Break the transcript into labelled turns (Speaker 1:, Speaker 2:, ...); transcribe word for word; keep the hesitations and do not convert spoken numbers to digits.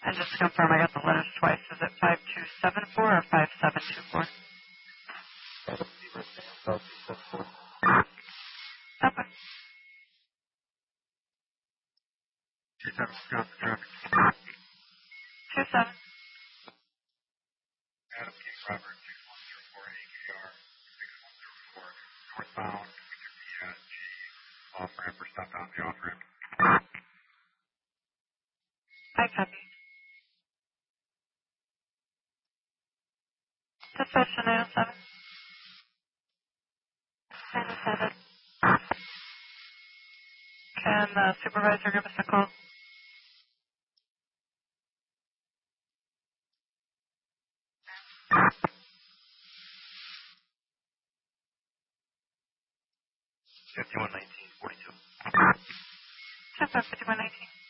Speaker 1: And just to confirm, I got the letters twice. Is it five two seven four or five seven two four? Okay.
Speaker 2: Two seven, stop the traffic.
Speaker 1: Two seven.
Speaker 2: Adam King Robert, six one zero four A K R, six one zero four, northbound, between the uh, G off ramp or stop down the off ramp.
Speaker 1: I copy. Dispatch nine oh seven. nine oh seven. Can the supervisor give us a call?
Speaker 2: fifty-one nineteen forty-two.
Speaker 1: ten five fifty one nineteen.